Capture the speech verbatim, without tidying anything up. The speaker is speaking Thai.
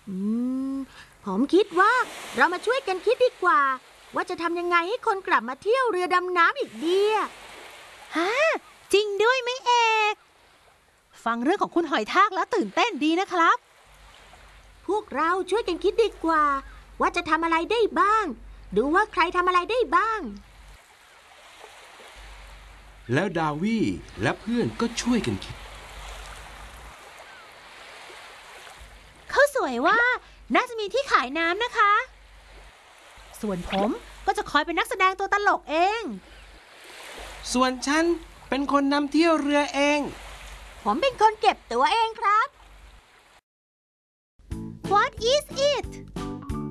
อืมผมคิดว่าเรามาช่วยกันคิดดีกว่าว่าจะทำยังไงให้คนกลับมาเที่ยวเรือดำน้ำอีกดีฮะจริงด้วยไหมเอกฟังเรื่องของคุณหอยทากแล้วตื่นเต้นดีนะครับพวกเราช่วยกันคิดดีกว่าว่าจะทำอะไรได้บ้างดูว่าใครทำอะไรได้บ้างแล้วดาวี่และเพื่อนก็ช่วยกันคิดเขาสวยว่าน่าจะมีที่ขายน้ำนะคะส่วนผมก็จะคอยเป็นนักแสดงตัวตลกเองส่วนฉันเป็นคนนำเที่ยวเรือเองผมเป็นคนเก็บตัวเองครับ What is it